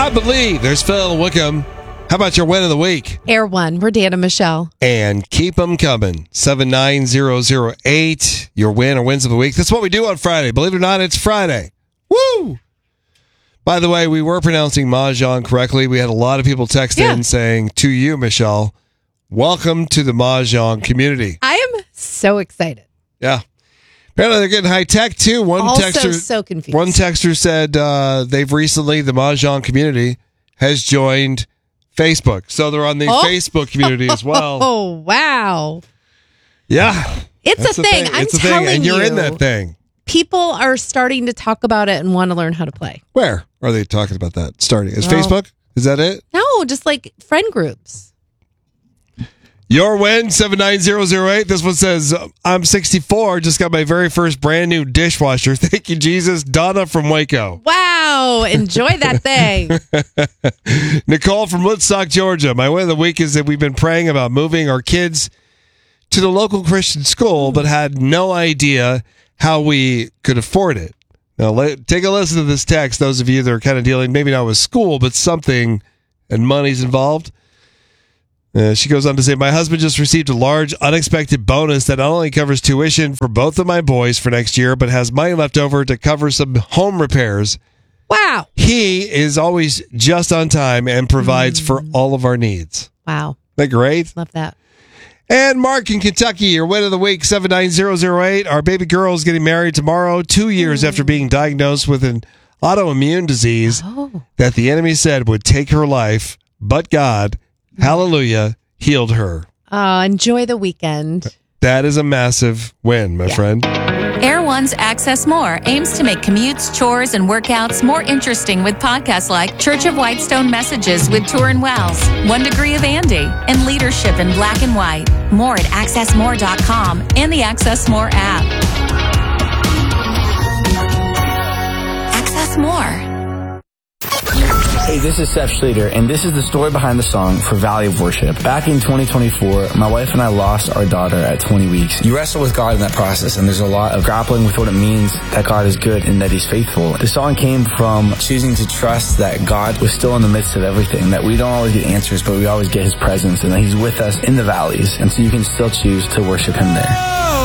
I believe. There's Phil Wickham. How about your win of the week? Air One. We're Dan and Michelle. And keep them coming. 79008. Your win or wins of the week. That's what we do on Friday. Believe it or not, it's Friday. Woo! By the way, we were pronouncing Mahjong correctly. We had a lot of people text in saying to you, Michelle, welcome to the Mahjong community. I am so excited. Yeah. Apparently they're getting high tech too. So confused. One texter said they've recently, the Mahjong community has joined Facebook. So they're on the Facebook community as well. Oh, wow. Yeah. It's a thing. I'm telling you. And you're in that thing. People are starting to talk about it and want to learn how to play. Where are they talking about that starting? Is Facebook? Is that it? No, just like friend groups. Your win, 79008. This one says, I'm 64. Just got my very first brand new dishwasher. Thank you, Jesus. Donna from Waco. Wow. Enjoy that thing. Nicole from Woodstock, Georgia. My win of the week is that we've been praying about moving our kids to the local Christian school, but had no idea how we could afford it. Now, take a listen to this text. Those of you that are kind of dealing, maybe not with school, but something, and money's involved. She goes on to say, my husband just received a large, unexpected bonus that not only covers tuition for both of my boys for next year, but has money left over to cover some home repairs. Wow. He is always just on time and provides for all of our needs. Wow. Isn't that great? Love that. And Mark in Kentucky, your win of the week, 79008. Our baby girl is getting married tomorrow, 2 years after being diagnosed with an autoimmune disease that the enemy said would take her life, but God, hallelujah, healed her. Enjoy the weekend. That is a massive win, my friend. Air One's Access More aims to make commutes, chores, and workouts more interesting with podcasts like Church of Whitestone Messages with Turin Wells, 1 Degree of Andy, and Leadership in Black and White. More at accessmore.com and the Access More app. Access More. Hey, this is Seth Schrader, and this is the story behind the song For Valley of Worship. Back in 2024, my wife and I lost our daughter at 20 weeks. You wrestle with God in that process, and there's a lot of grappling with what it means that God is good and that He's faithful. The song came from choosing to trust that God was still in the midst of everything, that we don't always get answers, but we always get His presence, and that He's with us in the valleys, and so you can still choose to worship Him there.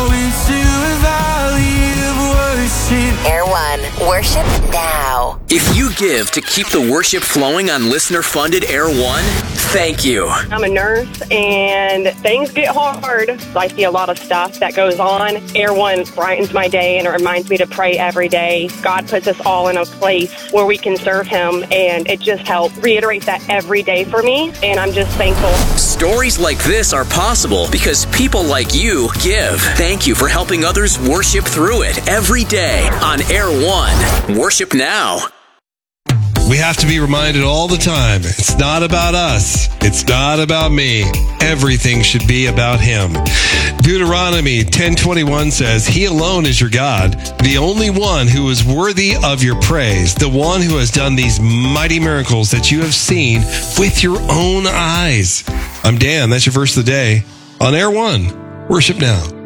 Air One, worship now. If you give to keep the worship flowing on listener-funded Air One, thank you. I'm a nurse, and things get hard. I see a lot of stuff that goes on. Air One brightens my day, and it reminds me to pray every day. God puts us all in a place where we can serve Him, and it just helps reiterate that every day for me, and I'm just thankful. Stories like this are possible because people like you give. Thank you for helping others worship through it every day on Air One. Worship now. We have to be reminded all the time, it's not about us. It's not about me. Everything should be about Him. Deuteronomy 10:21 says, He alone is your God, the only one who is worthy of your praise, the one who has done these mighty miracles that you have seen with your own eyes. I'm Dan. That's your verse of the day on Air One. Worship now.